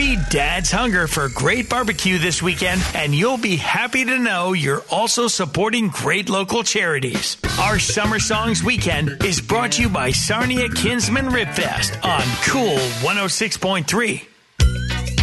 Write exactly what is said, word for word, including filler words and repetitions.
Feed Dad's hunger for great barbecue this weekend, and you'll be happy to know you're also supporting great local charities. Our Summer Songs Weekend is brought to you by Sarnia Kinsman Rib Fest on Cool one oh six point three.